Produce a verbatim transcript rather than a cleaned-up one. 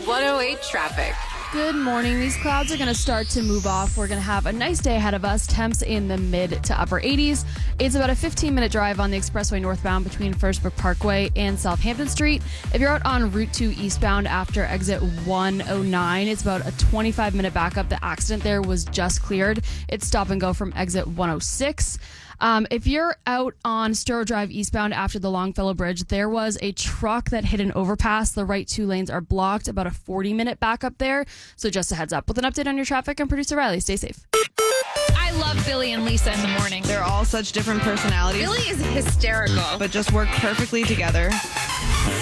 one oh eight traffic. Good morning. These clouds are going to start to move off. We're going to have a nice day ahead of us. Temps in the mid to upper eighties. It's about a fifteen minute drive on the expressway northbound between Firstbrook Parkway and Southampton Street. If you're out on Route two eastbound after exit one oh nine, it's about a twenty-five minute backup. The accident there was just cleared. It's stop and go from exit one oh six. Um, if you're out on Sturo Drive eastbound after the Longfellow Bridge, there was a truck that hit an overpass. The right two lanes are blocked, about a forty minute backup there. So just a heads up. With an update on your traffic, I'm producer Riley. Stay safe. I love Billy and Lisa in the morning. They're all such different personalities. Billy is hysterical. But just work perfectly together.